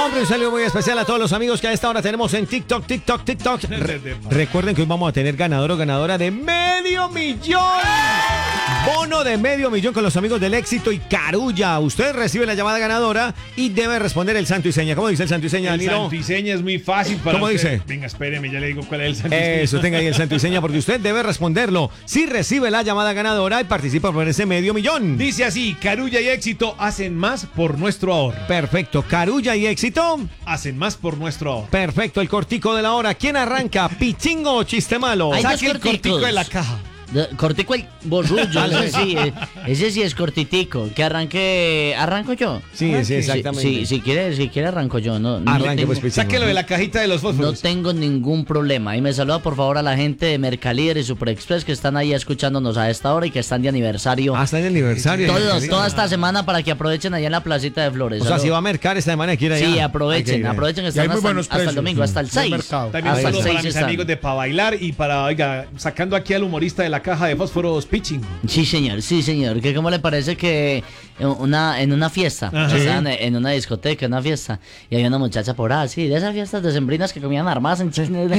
Hombre, un saludo muy especial a todos los amigos que a esta hora tenemos en TikTok. Recuerden que hoy vamos a tener ganador o ganadora de $500,000. Bono de $500,000 con los amigos del Éxito y Carulla. Usted recibe la llamada ganadora y debe responder el santo y seña. ¿Cómo dice el santo y seña, El Nino? santo y seña es muy fácil para ¿Cómo usted. dice? Venga, espéreme, ya le digo cuál es el santo y seña. Eso, tenga ahí el santo y seña porque usted debe responderlo. Si recibe la llamada ganadora y participa por ese $500,000. Dice así: Carulla y Éxito hacen más por nuestro ahorro. Perfecto. Carulla y Éxito. Hacen más por nuestro ahorro. Perfecto. El cortico de la hora. ¿Quién arranca? ¿Pichingo o chiste malo? Hay Saque dos el cortico de la caja. Cortico el borrullo, ese sí es cortitico. Que ¿arranco yo? Sí, exactamente. Si quiere arranco yo. No Arranque, tengo, pues, Pichingo. Sáquelo de la cajita de los no fósforos. tengo ningún problema. Y me saluda por favor a la gente de Mercalíder y Super Express que están ahí escuchándonos a esta hora y que están de aniversario. Hasta en el aniversario. Toda esta semana para que aprovechen allá en la placita de Flores. O sea, si va a mercar esta semana, quiere ir allá. Sí, aprovechen que Y hay están muy buenos hasta el precios. domingo, hasta el 6. mercado. También Hasta el saludos para 6 mis están. amigos de Pa' Bailar y para, oiga, sacando aquí al humorista de la caja de fósforos, Pichingo. Sí, señor. ¿Qué cómo le parece que en una fiesta, Ajá. estaban en una discoteca, en una fiesta, y había una muchacha por ahí, sí, de esas fiestas decembrinas que comían armadas en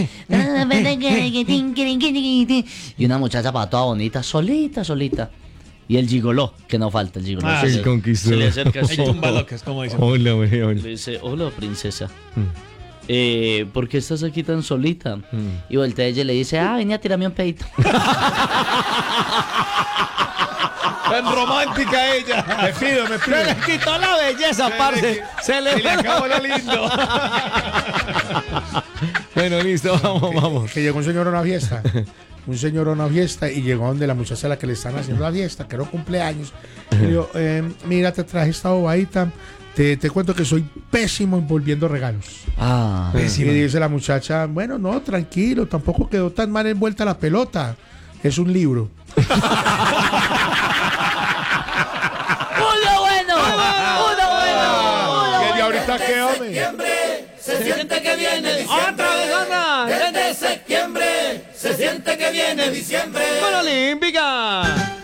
y una muchacha para toda bonita, solita. Y el gigoló, que no falta el gigoló. Ah, Se el le- conquistador. se le acerca El así, tumbalocas, como dicen. Hola, weón. le dice, hola princesa. ¿Por qué estás aquí tan solita? Y voltea ella y le dice, vení a tirarme un pedito. Tan romántica ella. Me pido. Se le quitó la belleza, parce. Se le acabó lo lindo. Bueno, listo, vamos. Que llegó un señor a una fiesta. Un señor a una fiesta y llegó donde la muchacha a la que le están haciendo la fiesta, que era cumpleaños. Y le dijo, mira, te traje esta bobadita. Te cuento que soy pésimo envolviendo regalos. Y dice la muchacha, bueno, no, tranquilo, tampoco quedó tan mal envuelta la pelota. Es un libro. ¡Uno bueno! ¿Qué de ahorita qué, hombre? Se siente que viene diciembre. ¡Otra vez, otra! Desde septiembre se siente que viene diciembre. ¡Con Olímpica!